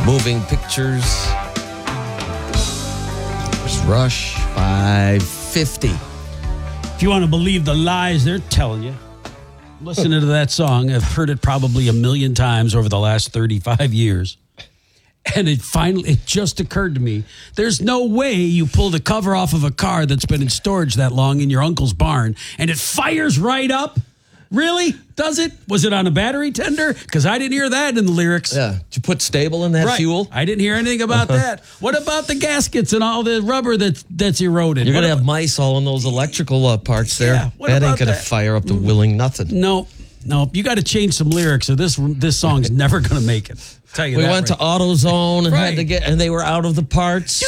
Moving Pictures. There's Rush, 550. If you want to believe the lies they're telling you, listen to that song. I've heard it probably a million times over the last 35 years. And it just occurred to me, there's no way you pull the cover off of a car that's been in storage that long in your uncle's barn and it fires right up. Really? Does it? Was it on a battery tender? Because I didn't hear that in the lyrics. Yeah. Did you put stable in that fuel? I didn't hear anything about that. What about the gaskets and all the rubber that's eroded? You're going to have mice all in those electrical parts there. Yeah, what that about ain't going to that? fire up the willing nothing. No. You got to change some lyrics or this song's never going to make it. Tell you We that went right. to AutoZone and Right. and they were out of the parts.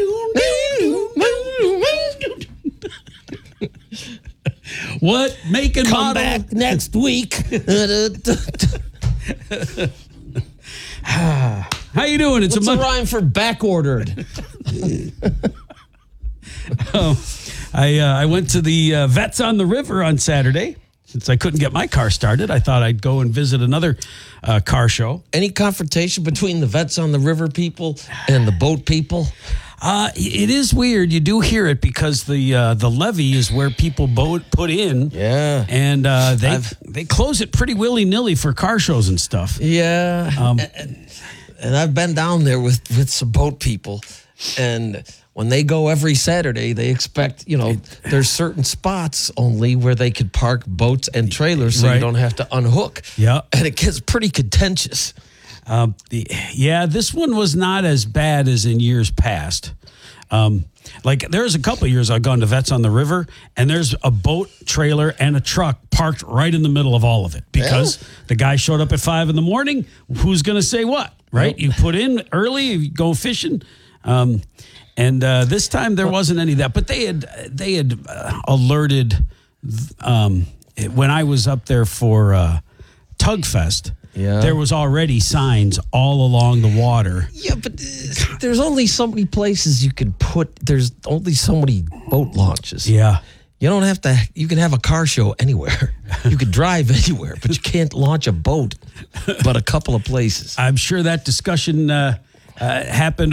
What make and Come model? back next week. How you doing? It's What's a rhyme for back-ordered? I went to the Vets on the River on Saturday. Since I couldn't get my car started, I thought I'd go and visit another car show. Any confrontation between the Vets on the River people and the boat people? It is weird. You do hear it because the levee is where people put in. Yeah. And they close it pretty willy-nilly for car shows and stuff. Yeah. And I've been down there with some boat people, and when they go every Saturday, they expect, there's certain spots only where they could park boats and trailers so Right. you don't have to unhook. Yeah. And it gets pretty contentious. This one was not as bad as in years past. There's a couple of years I've gone to Vets on the River, and there's a boat, trailer, and a truck parked right in the middle of all of it because the guy showed up at 5 a.m. Who's going to say what, right? Nope. You put in early, you go fishing. And this time there wasn't any of that, but they had alerted when I was up there for Tugfest. Yeah. There was already signs all along the water. Yeah, but there's only so many places you can put. There's only so many boat launches. Yeah. You don't have to. You can have a car show anywhere. You could drive anywhere, but you can't launch a boat but a couple of places. I'm sure that discussion happened